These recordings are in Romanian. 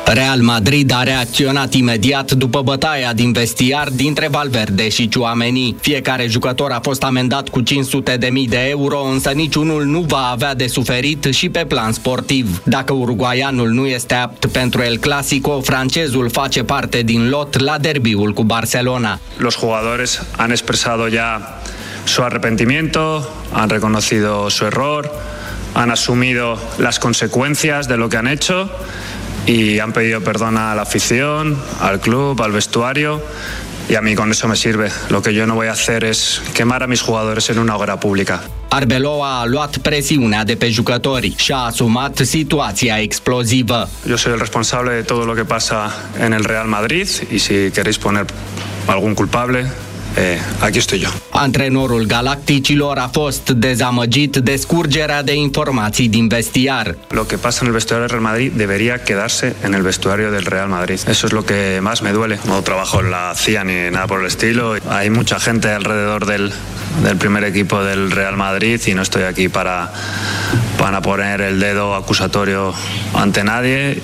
Real Madrid a reacționat imediat după bătaia din vestiar dintre Valverde și Tchouaméni. Fiecare jucător a fost amendat cu 500.000 de euro, însă niciunul nu va avea de suferit și pe plan sportiv. Dacă uruguaianul nu este apt pentru El Clásico, francezul face parte din lot la derbiul cu Barcelona. Los jugadores han expresado ya su arrepentimiento, han reconocido su error, han asumido las consecuencias de lo que han hecho y han pedido perdón a la afición, al club, al vestuario, y a mí con eso me sirve. Lo que yo no voy a hacer es quemar a mis jugadores en una hoguera pública. Arbeloa a luat presiunea de pe jucători și a asumat situația explozivă. Yo soy el responsable de todo lo que pasa en el Real Madrid y si queréis poner algún culpable, aquí estoy yo. Antrenorul galacticilor a fost dezamăgit de scurgerea de informații din vestiar. Lo que pasa en el vestuario del Real Madrid debería quedarse en el vestuario del Real Madrid. Eso es lo que más me duele. No trabajo en la CIA ni nada por el estilo. Hay mucha gente alrededor del primer equipo del Real Madrid y no estoy aquí para poner el dedo acusatorio ante nadie.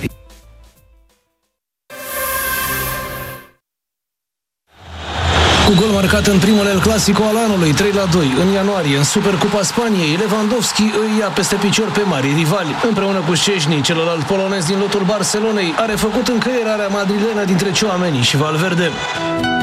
Cu gol marcat în primul El Clásico al anului, 3-2, în ianuarie, în Supercupa Spaniei, Lewandowski îi ia peste picior pe mari rivali. Împreună cu Szczęsny, celălalt polonez din lotul Barcelonei, a refăcut încăierarea madrilenă dintre Tchouaméni și Valverde.